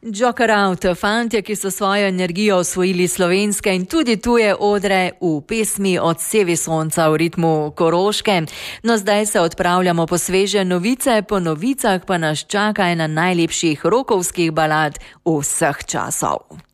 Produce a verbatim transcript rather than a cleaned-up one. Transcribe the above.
Joker Out, fantje, ki so svojo energijo osvojili slovenske in tudi tuje odre v pesmi Od sevi sonca v ritmu Koroške. No, zdaj se odpravljamo po sveže novice, po novicah pa nas čaka ena najlepših rokovskih balad vseh časov.